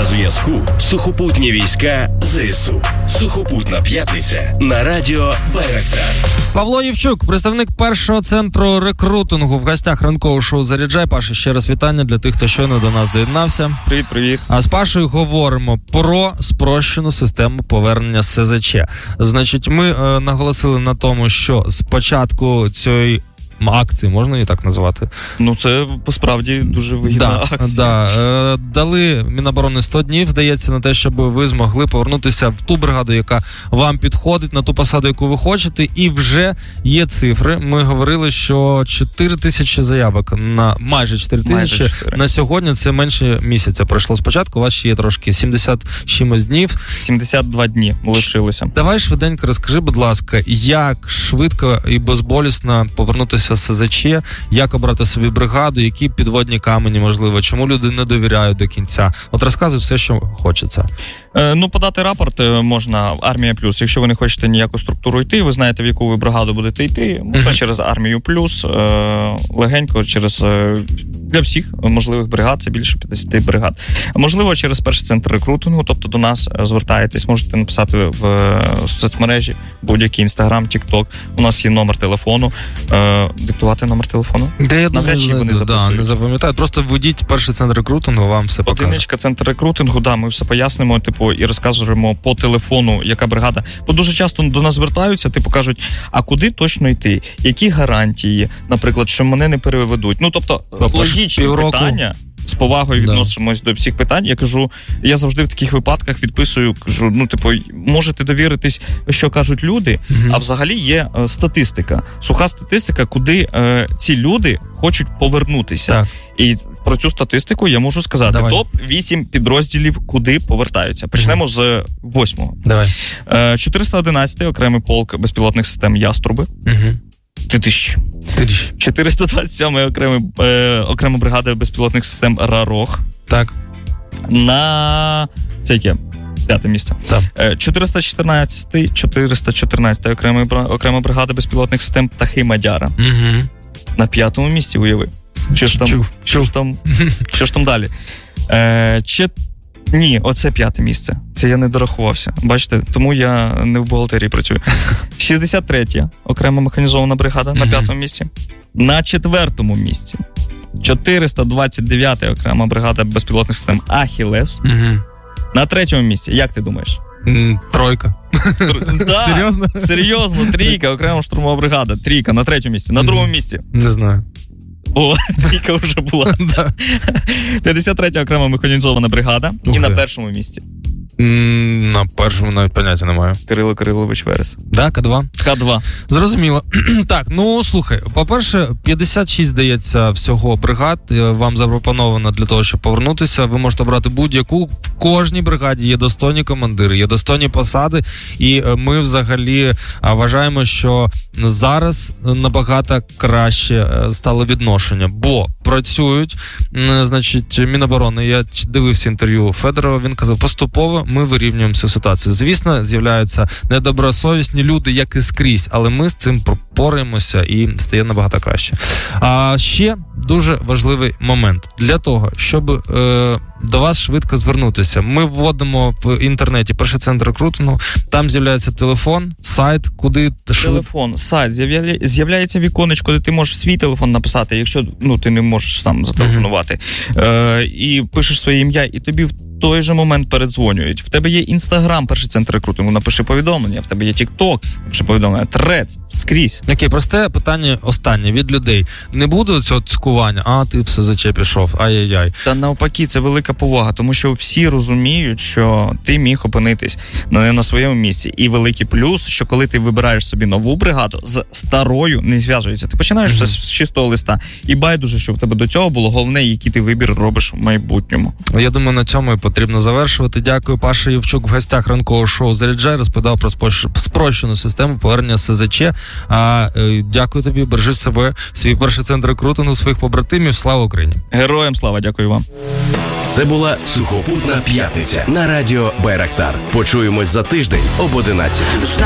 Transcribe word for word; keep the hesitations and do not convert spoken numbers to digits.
На зв'язку сухопутні війська ЗСУ. Сухопутна п'ятниця на радіо Байрактар. Павло Євчук, представник першого центру рекрутингу, в гостях ранкового шоу «Заряджай». Паша, ще раз вітання для тих, хто щойно до нас доєднався. Привіт-привіт. А з Пашою говоримо про спрощену систему повернення СЗЧ. Значить, ми е, наголосили на тому, що з початку цієї акції, можна її так назвати? Ну, це, по-справді, дуже вигідна да, акція. Да. Е, дали Міноборони сто днів, здається, на те, щоб ви змогли повернутися в ту бригаду, яка вам підходить, на ту посаду, яку ви хочете, і вже є цифри. Ми говорили, що чотири тисячі заявок, на майже чотири тисячі, на сьогодні це менше місяця пройшло спочатку, у вас ще є трошки сімдесят чимось днів. сімдесят два дні лишилося. Давай швиденько розкажи, будь ласка, як швидко і безболісно повернутися з СЗЧ, як обрати собі бригаду, які підводні камені, можливо, чому люди не довіряють до кінця. От розказуй все, що хочеться. Е, ну, подати рапорт можна Армія Плюс. Якщо ви не хочете ніяку структуру йти, ви знаєте, в яку ви бригаду будете йти, можна uh-huh. через Армію Плюс, е, легенько, через е, для всіх можливих бригад, це більше п'ятдесят бригад. Можливо, через перший центр рекрутингу, тобто до нас звертаєтесь, можете написати в соцмережі, будь-який Інстаграм, Тік-Ток. У нас є номер телефону. Е, диктувати номер телефону? Де я навряд чи вони записують. Да, не запам'ятають. Просто введіть перший центр рекрутингу, вам все покаже. Одиничка центр рекрутингу, да, ми все пояснимо, типу, і розказуємо по телефону, яка бригада. Бо дуже часто до нас звертаються, типу, кажуть, а куди точно йти? Які гарантії, наприклад, що мене не переведуть? Ну, тобто, тобто логічні півроку... питання. З повагою відносимось да. до всіх питань. Я кажу, я завжди в таких випадках відписую, кажу, ну, типу, можете довіритись, що кажуть люди, uh-huh. а взагалі є е, статистика. Суха статистика, куди е, ці люди хочуть повернутися. Так. І про цю статистику я можу сказати. Давай. топ вісім підрозділів, куди повертаються. Почнемо uh-huh. з восьмого. Давай. Е, чотириста одинадцятий окремий полк безпілотних систем «Яструби». Uh-huh. Титищ. Титищ. чотириста двадцять сьомий окремий, е, окрема бригада безпілотних систем «Рарог». Так. На... Це яке? П'яте місце. Так. Е, чотириста чотирнадцятий, чотириста чотирнадцятий окрема, окрема бригада безпілотних систем «Птахи Мадяра». Угу. На п'ятому місці, уяви. Що ж там, Чув. що ж там, що ж там далі? Е, чи... Ні, оце п'яте місце. Це я не дорахувався. Бачите, тому я не в бухгалтерії працюю. шістдесят третя окрема механізована бригада на п'ятому місці. На четвертому місці чотириста двадцять дев'ята окрема бригада безпілотних систем «Ахілес». Угу. На третьому місці, як ти думаєш? Mm, тройка. Тр... Да, серйозно? Серйозно, трійка, окрема штурмова бригада. Трійка на третьому місці. На mm-hmm. другому місці. Не знаю. О, трійка вже була. п'ятдесят третя окрема механізована бригада. І на першому місці. На першому навіть поняття немає. Кирило Кирилович Верес. Да, К два? К два. Зрозуміло. Так, ну, слухай, по-перше, п'ятдесят шість, здається, всього бригад вам запропоновано для того, щоб повернутися. Ви можете брати будь-яку. В кожній бригаді є достойні командири, є достойні посади. І ми взагалі вважаємо, що зараз набагато краще стало відношення. Бо працюють, значить, Міноборони. Я дивився інтерв'ю Федорова, він казав, поступово ми вирівнюємо цю ситуацію. Звісно, з'являються недобросовісні люди, як і скрізь, але ми з цим пропораємося і стає набагато краще. А ще дуже важливий момент. Для того, щоб е, до вас швидко звернутися, ми вводимо в інтернеті перший центр рекрутингу, там з'являється телефон, сайт, куди... Телефон, швид... сайт, з'явля... з'являється віконечко, де ти можеш свій телефон написати, якщо ну, ти не можеш сам зателефонувати, mm-hmm. е, і пишеш своє ім'я, і тобі в той же момент передзвонюють. В тебе є Інстаграм, перший центр рекрутингу, напиши повідомлення, в тебе є Тік-Ток, напиши повідомлення, Трец, скрізь. Окей, просте питання останнє від людей. Не буде цього цькування, а ти все СЗЧ пішов, ай-яй-яй. Та навпаки, це велика повага, тому що всі розуміють, що ти міг опинитись на, на своєму місці. І великий плюс, що коли ти вибираєш собі нову бригаду, з старою не зв'язується. Ти починаєш mm-hmm. все з чистого листа. І байдуже, що в тебе до цього було, головне, який ти вибір робиш в майбутньому. Я думаю, на цьому і потрібно завершувати. Дякую. Паша Євчук в гостях ранкового шоу «Заряджай» розповідав про спрощену систему повернення СЗЧ. А, е, дякую тобі, бережи себе, свій перший центр рекрутингу, своїх побратимів. Слава Україні! Героям слава, дякую вам. Це була Сухопутна п'ятниця на радіо Байрактар. Почуємось за тиждень об одинадцятій.